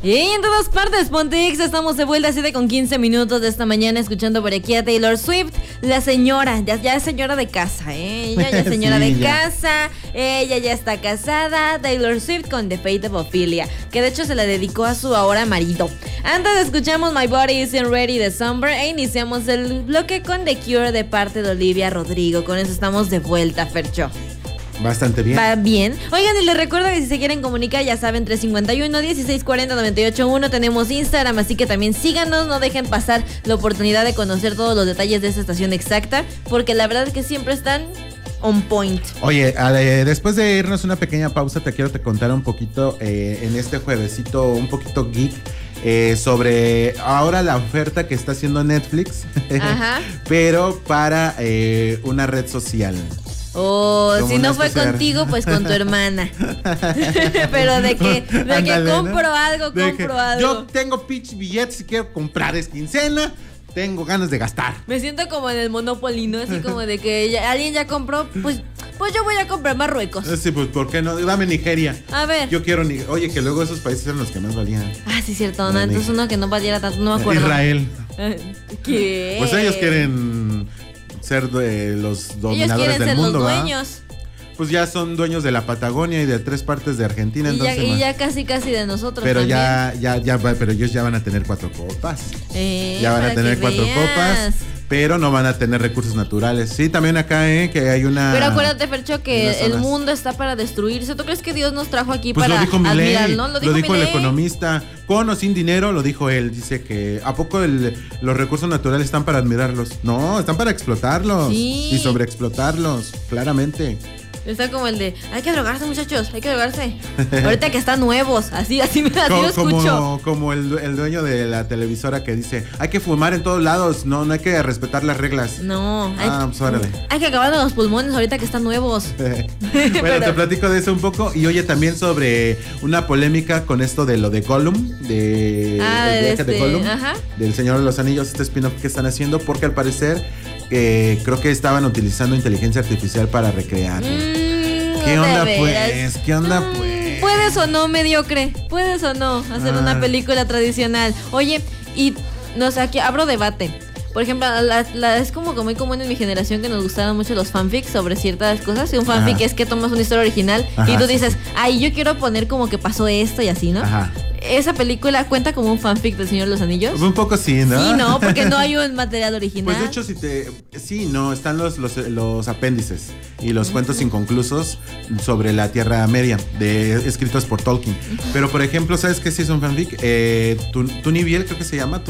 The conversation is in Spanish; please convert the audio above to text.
Y en todas partes, Pontex, estamos de vuelta a 7:15 de esta mañana escuchando por aquí a Taylor Swift, la señora, ya es señora de casa, ella ya es señora Sí, de ya. casa, ella ya está casada, Taylor Swift con The Fate of Ophelia, que de hecho se la dedicó a su ahora marido. Antes escuchamos My Body Isn't Ready de Somber e iniciamos el bloque con The Cure de parte de Olivia Rodrigo. Con eso estamos de vuelta, Fercho. Bastante bien. Va bien. Oigan, y les recuerdo que si se quieren comunicar, ya saben, 351-1640-981. Tenemos Instagram, así que también síganos. No dejen pasar la oportunidad de conocer todos los detalles de esta estación exacta, porque la verdad es que siempre están on point. Oye, después de irnos una pequeña pausa, te quiero contar un poquito en este juevesito, un poquito geek, sobre ahora la oferta que está haciendo Netflix, Ajá. pero para una red social. Oh, Como si no una fue especie de- contigo, pues con tu hermana. Pero de que Ándale, ¿no? compro algo, De que compro algo. yo tengo pitch billetes si quiero comprar, es quincena, tengo ganas de gastar. Me siento como en el Monopoly, ¿no? Así como de que alguien ya compró, pues yo voy a comprar Marruecos. Sí, pues ¿por qué no? Dame Nigeria. A ver. Yo quiero Nigeria. Oye, que luego esos países eran los que más valían. Ah, sí, cierto, ¿no? No, Entonces uno que no valiera tanto, no me acuerdo. Israel. ¿Qué? Pues ellos quieren ser los Ellos dominadores quieren del ser mundo, los ¿verdad? dueños. Pues ya son dueños de la Patagonia y de 3 partes de Argentina, Y entonces. ya casi de nosotros pero también. pero ellos ya van a tener 4 copas. Ya van a para tener que 4 veas. copas, pero no van a tener recursos naturales. Sí, también acá, que hay una. Pero acuérdate, Fercho, unas que el zonas. mundo está para destruirse. ¿Tú crees que Dios nos trajo aquí Pues para lo dijo Milei, admirarnos? lo dijo el Milei. economista. Con o sin dinero, lo dijo él. Dice que ¿a poco los recursos naturales están para admirarlos? No, están para explotarlos Sí. y sobreexplotarlos, claramente. Está como el de, hay que drogarse, muchachos, hay que drogarse. Ahorita que están nuevos, así lo escucho. Como el dueño de la televisora que dice, hay que fumar en todos lados, no hay que respetar las reglas. No, Pues órale. hay que acabar los pulmones ahorita que están nuevos. Bueno, Pero- te platico de eso un poco. Y oye, también sobre una polémica con esto de lo de Gollum, el viaje de Gollum, ajá. del Señor de los Anillos, este spin-off que están haciendo, porque al parecer creo que estaban utilizando inteligencia artificial para recrearlo. ¿Qué de onda veras. pues? ¿Qué onda pues? Puedes o no, mediocre, puedes o no hacer una película tradicional. Oye, y no sé, aquí abro debate. Por ejemplo, es como que muy común en mi generación que nos gustaban mucho los fanfics sobre ciertas cosas. Y un fanfic Ajá. es que tomas una historia original y Ajá, tú sí, dices, sí. ay, yo quiero poner como que pasó esto y así, ¿no? Ajá. ¿Esa película cuenta como un fanfic del Señor de los Anillos? Un poco sí, ¿no? Sí, no, porque no hay un material original. Pues de hecho, sí, no, están los apéndices y los cuentos inconclusos sobre la Tierra Media, escritos por Tolkien. Pero por ejemplo, ¿sabes qué sí es un fanfic? Tunibiel, creo que se llama.